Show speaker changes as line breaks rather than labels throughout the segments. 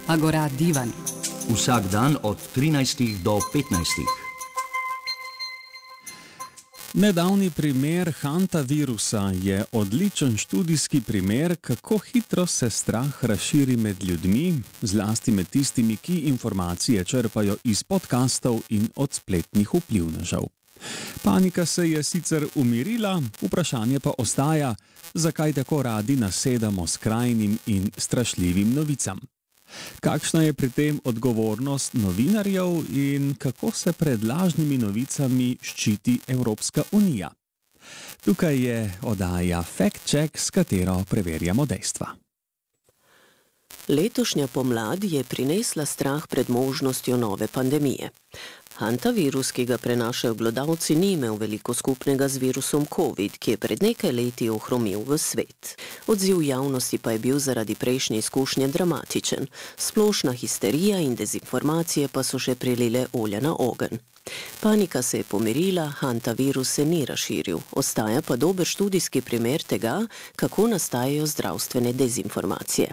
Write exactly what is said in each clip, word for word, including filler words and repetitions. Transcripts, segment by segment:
Agora Divan.
Vsak dan od trinajstih do petnajstih.
Nedavni primer hantavirusa je odličen študijski primer, kako hitro se strah razširi med ljudmi, zlasti med tistimi, ki informacije črpajo iz podkastov in od spletnih vplivnežev. Panika se je sicer umirila, vprašanje pa ostaja, zakaj tako radi nasedamo skrajnim in strašljivim novicam. Kakšna je pri tem odgovornost novinarjev in kako se pred lažnimi novicami ščiti Evropska unija? Tukaj je oddaja Fact Check, s katero preverjamo dejstva.
Letošnja pomlad je prinesla strah pred možnostjo nove pandemije. Hantavirus, ki ga prenašajo glodavci, ni imel veliko skupnega z virusom COVID, ki je pred nekaj leti ohromil v svet. Odziv javnosti pa je bil zaradi prejšnje izkušnje dramatičen. Splošna histerija in dezinformacije pa so še prilile olja na ogenj. Panika se je pomirila, hantavirus se ni razširil. Ostaja pa dober študijski primer tega, kako nastajajo zdravstvene dezinformacije.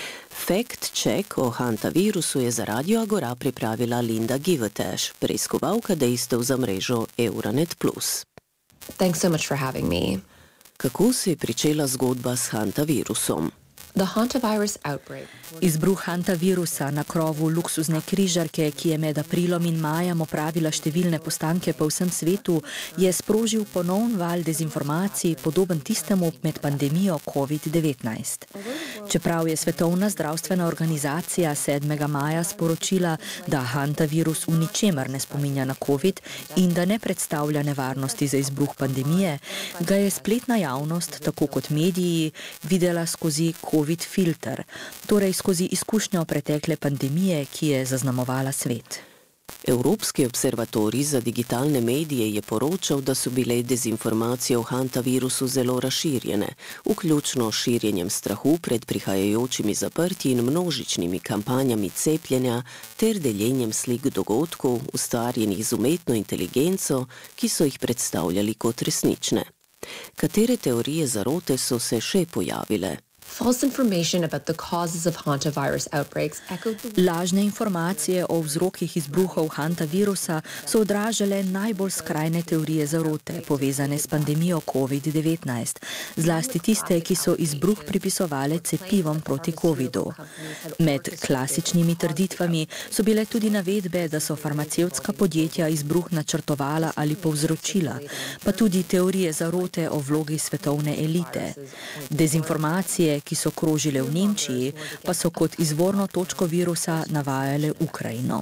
Fact Check o hantavirusu je za Radio Agora pripravila Linda Giveteš, preiskovalka dejstev za mrežo Euranet plus.
Thanks so much for having me.
Kako se je pričela zgodba s hantavirusom?
The hantavirus outbreak.
Izbruh hantavirusa na krovu luksuzne križarke, ki je med aprilom in majem opravila številne postanke po vsem svetu, je sprožil ponovn val dezinformacij, podoben tistemu med pandemijo COVID devetnajst. Čeprav je Svetovna zdravstvena organizacija sedmega maja sporočila, da hantavirus v ničemer ne spominja na COVID in da ne predstavlja nevarnosti za izbruh pandemije, ga je spletna javnost, tako kot mediji, videla skozi COVID filter, torej skozi izkušnjo pretekle pandemije, ki je zaznamovala svet.
Evropski observatorij za digitalne medije je poročal, da so bile dezinformacije o hantavirusu zelo razširjene, vključno s širjenjem strahu pred prihajajočimi zaprtji in množičnimi kampanjami cepljenja ter deljenjem slik dogodkov, ustvarjenih z umetno inteligenco, ki so jih predstavljali kot resnične. Katere teorije zarote so se še pojavile?
False information about the causes of hantavirus outbreaks echoed the...
Lažne informacije o vzrokih izbruhov hantavirusa so odražale najbolj skrajne teorije zarote, povezane s pandemijo COVID devetnajst, zlasti tiste, ki so izbruh pripisovale cepivom proti covidu. Med klasičnimi trditvami so bile tudi navedbe, da so farmacevtska podjetja izbruh načrtovala ali povzročila, pa tudi teorije zarote o vlogi svetovne elite. Dezinformacije, ki so krožile v Nemčiji, pa so kot izvorno točko virusa navajale Ukrajino.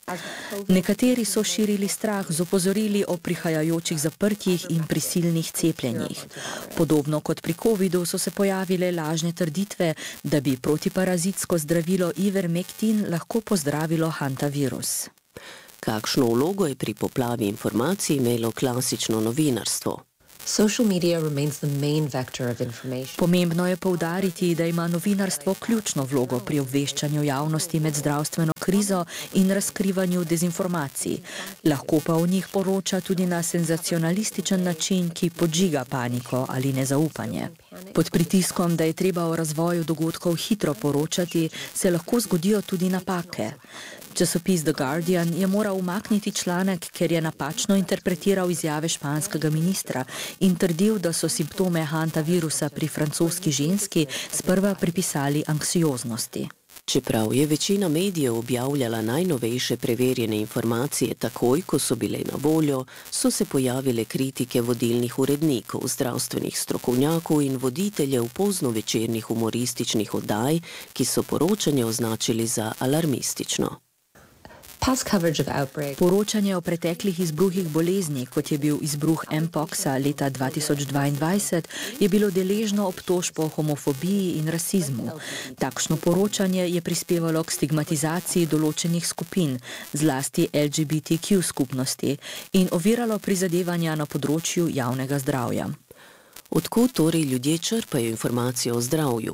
Nekateri so širili strah z opozorili o prihajajočih zaprtjih in prisilnih cepljenjih. Podobno kot pri covidu so se pojavile lažne trditve, da bi protiparazitsko zdravilo Ivermectin lahko pozdravilo hantavirus.
Kakšno vlogo je pri poplavi informacij imelo klasično novinarstvo?
Social media remains the main vector of information.
Pomembno je poudariti, da ima novinarstvo ključno vlogo pri obveščanju javnosti med zdravstveno krizo in razkrivanju dezinformacij. Lahko pa o njih poroča tudi na senzacionalističen način, ki podžiga paniko ali nezaupanje. Pod pritiskom, da je treba o razvoju dogodkov hitro poročati, se lahko zgodijo tudi napake. Časopis The Guardian je moral umakniti članek, ker je napačno interpretiral izjave španskega ministra in trdil, da so simptome hantavirusa pri francoski ženski sprva pripisali anksioznosti.
Čeprav je večina medijev objavljala najnovejše preverjene informacije takoj, ko so bile na voljo, so se pojavile kritike vodilnih urednikov, zdravstvenih strokovnjakov in voditeljev poznovečernih humorističnih oddaj, ki so poročanje označili za alarmistično.
Poročanje o preteklih izbruhih bolezni, kot je bil izbruh M-poxa leta dva tisoč dvaindvajset, je bilo deležno obtožb o homofobiji in rasizmu. Takšno poročanje je prispevalo k stigmatizaciji določenih skupin, zlasti L G B T Q skupnosti, in oviralo prizadevanja na področju javnega zdravja.
Odkot torej ljudje črpajo informacije o zdravju?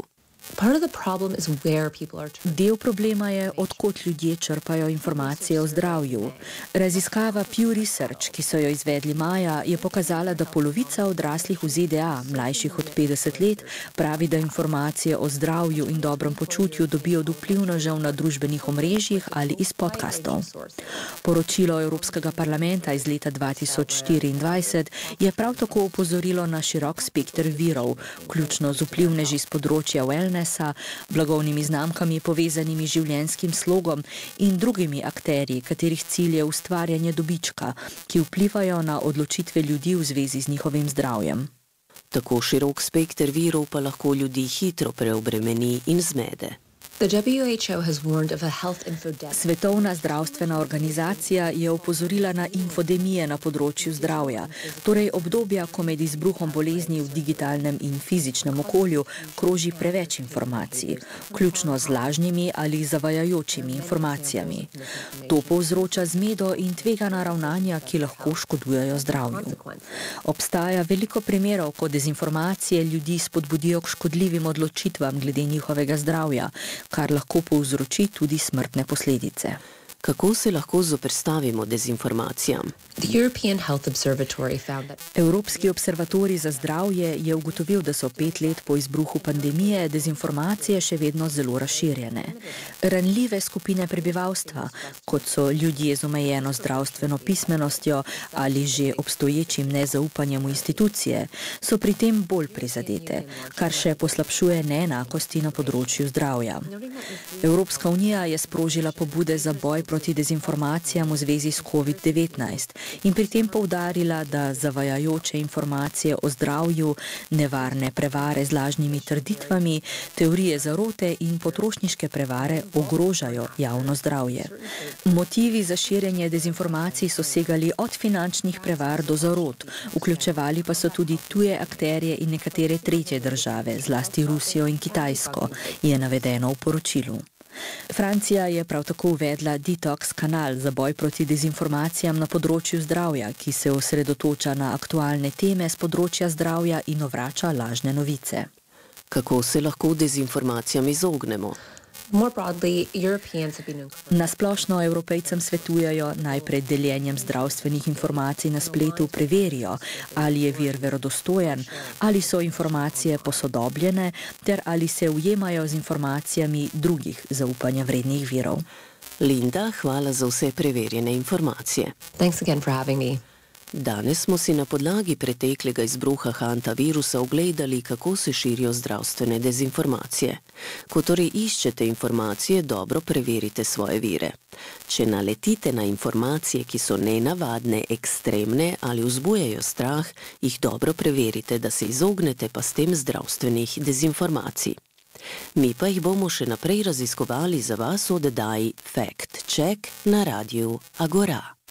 Part of the problem is where people are turning.
Del problema je, odkot ljudje črpajo informacije o zdravju. Raziskava Pew Research, ki so jo izvedli maja, je pokazala, da polovica odraslih v Z D A, mlajših od petdeset let, pravi, da informacije o zdravju in dobrem počutju dobijo od vplivnežev na družbenih omrežjih ali iz podkastov. Poročilo Evropskega parlamenta iz leta dva tisoč štiriindvajset je prav tako opozorilo na širok spekter virov, vključno z vplivneži z področja wellnessa, blagovnimi znamkami povezanimi življenjskim slogom in drugimi akterji, katerih cilj je ustvarjanje dobička, ki vplivajo na odločitve ljudi v zvezi z njihovim zdravjem.
Tako širok spekter virov pa lahko ljudi hitro preobremeni in zmede.
The W H O has warned of a health infodemic.
Svetovna zdravstvena organizacija je opozorila na infodemije na področju zdravja, torej obdobja, ko med izbruhom bolezni v digitalnem in fizičnem okolju kroži preveč informacij, vključno z lažnimi ali zavajajočimi informacijami. To povzroča zmedo in tvegana ravnanja, ki lahko škodujejo zdravju. Obstaja veliko primerov, ko dezinformacije ljudi spodbudijo k škodljivim odločitvam glede njihovega zdravja, kar lahko povzroči tudi smrtne posledice.
Kako se lahko zoperstavimo dezinformacijam?
The European Health Observatory found that
Evropski observatorij za zdravje je ugotovil, da so pet let po izbruhu pandemije dezinformacije še vedno zelo razširjene. Ranljive skupine prebivalstva, kot so ljudje z omejeno zdravstveno pismenostjo ali že obstoječim nezaupanjem v institucije, so pri tem bolj prizadete, kar še poslabšuje neenakosti na področju zdravja. Evropska unija je sprožila pobude za boj proti dezinformacijam v zvezi s covid devetnajst in pri tem poudarila, da zavajajoče informacije o zdravju, nevarne prevare z lažnimi trditvami, teorije zarote in potrošniške prevare ogrožajo javno zdravje. Motivi za širjenje dezinformacij so segali od finančnih prevar do zarot, vključevali pa so tudi tuje akterje in nekatere tretje države, zlasti Rusijo in Kitajsko, je navedeno v poročilu. Francija je prav tako uvedla detox kanal za boj proti dezinformacijam na področju zdravja, ki se osredotoča na aktualne teme z področja zdravja in ovrača lažne novice.
Kako se lahko dezinformacijam izognemo?
more broadly, Europeans have been encouraged.
Na splošno Evropejcem svetujejo naj pred deljenjem zdravstvenih informacij na spletu preverijo, ali je vir verodostojen, ali so informacije posodobljene, ter ali se ujemajo z informacijami drugih zaupanja vrednih virov.
Linda, hvala za vse preverjene informacije.
Thanks again for having me.
Danes smo si na podlagi preteklega izbruha hantavirusa ogledali, kako se širijo zdravstvene dezinformacije. Ko torej iščete informacije, dobro preverite svoje vire. Če naletite na informacije, ki so nenavadne, ekstremne ali vzbujajo strah, jih dobro preverite, da se izognete pa s tem zdravstvenih dezinformacij. Mi pa jih bomo še naprej raziskovali za vas v oddaji Fact Check na Radiu Agora.